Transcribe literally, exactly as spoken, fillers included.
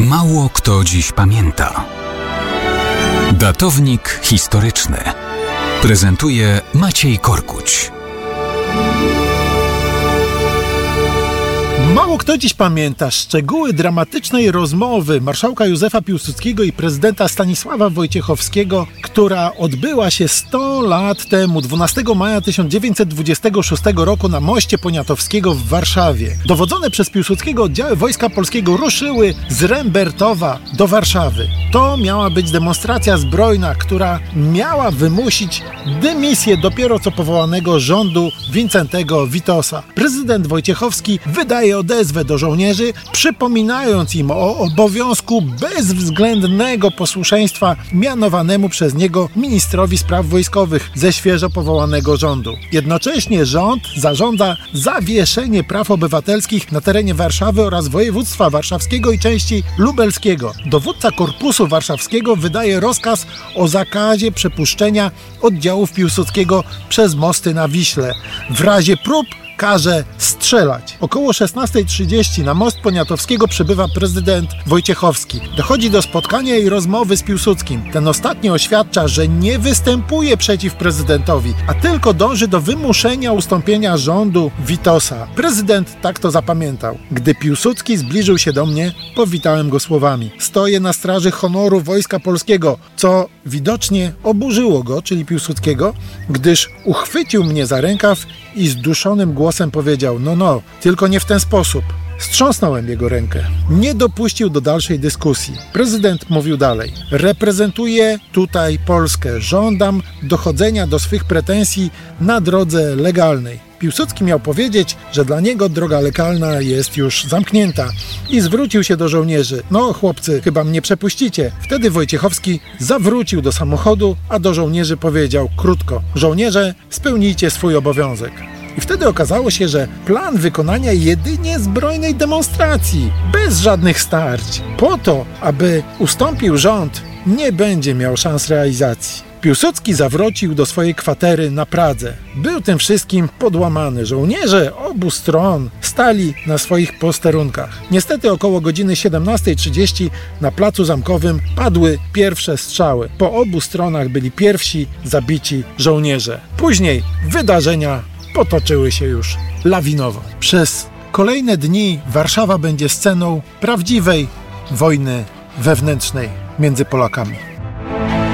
Mało kto dziś pamięta. Datownik historyczny prezentuje Maciej Korkuć. Mało kto dziś pamięta szczegóły dramatycznej rozmowy marszałka Józefa Piłsudskiego i prezydenta Stanisława Wojciechowskiego, która odbyła się sto lat temu, dwunastego maja tysiąc dziewięćset dwudziestego szóstego roku na moście Poniatowskiego w Warszawie. Dowodzone przez Piłsudskiego oddziały Wojska Polskiego ruszyły z Rembertowa do Warszawy. To miała być demonstracja zbrojna, która miała wymusić dymisję dopiero co powołanego rządu Wincentego Witosa. Prezydent Wojciechowski wydaje odezwę do żołnierzy, przypominając im o obowiązku bezwzględnego posłuszeństwa mianowanemu przez niego ministrowi spraw wojskowych ze świeżo powołanego rządu. Jednocześnie rząd zarządza zawieszenie praw obywatelskich na terenie Warszawy oraz województwa warszawskiego i części lubelskiego. Dowódca Korpusu Warszawskiego wydaje rozkaz o zakazie przepuszczenia oddziałów Piłsudskiego przez mosty na Wiśle. W razie prób każe strzelać. Około szesnasta trzydzieści na most Poniatowskiego przybywa prezydent Wojciechowski. Dochodzi do spotkania i rozmowy z Piłsudskim. Ten ostatni oświadcza, że nie występuje przeciw prezydentowi, a tylko dąży do wymuszenia ustąpienia rządu Witosa. Prezydent tak to zapamiętał. Gdy Piłsudski zbliżył się do mnie, powitałem go słowami: stoję na straży honoru Wojska Polskiego, co widocznie oburzyło go, czyli Piłsudskiego, gdyż uchwycił mnie za rękaw i zduszonym głosem powiedział: no no, tylko nie w ten sposób. Strząsnąłem jego rękę. Nie dopuścił do dalszej dyskusji. Prezydent mówił dalej: reprezentuję tutaj Polskę. Żądam dochodzenia do swych pretensji na drodze legalnej. Piłsudski miał powiedzieć, że dla niego droga legalna jest już zamknięta i zwrócił się do żołnierzy: no chłopcy, chyba mnie przepuścicie. Wtedy Wojciechowski zawrócił do samochodu, a do żołnierzy powiedział krótko: żołnierze, spełnijcie swój obowiązek. I wtedy okazało się, że plan wykonania jedynie zbrojnej demonstracji, bez żadnych starć, po to, aby ustąpił rząd, nie będzie miał szans realizacji. Piłsudski zawrócił do swojej kwatery na Pradze. Był tym wszystkim podłamany. Żołnierze obu stron stali na swoich posterunkach. Niestety około godziny siedemnasta trzydzieści na placu Zamkowym padły pierwsze strzały. Po obu stronach byli pierwsi zabici żołnierze. Później wydarzenia potoczyły się już lawinowo. Przez kolejne dni Warszawa będzie sceną prawdziwej wojny wewnętrznej między Polakami.